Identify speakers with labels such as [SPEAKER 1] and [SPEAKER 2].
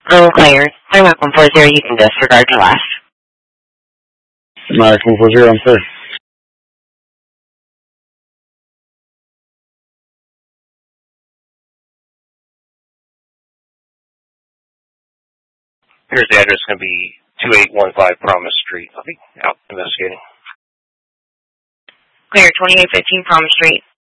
[SPEAKER 1] Unclear. Mark 140, you can disregard your last.
[SPEAKER 2] Mark 140, I'm clear.
[SPEAKER 3] Here's the address going to be 2815 Promise Street. I'll be out investigating.
[SPEAKER 1] Clear, 2815 Promise Street.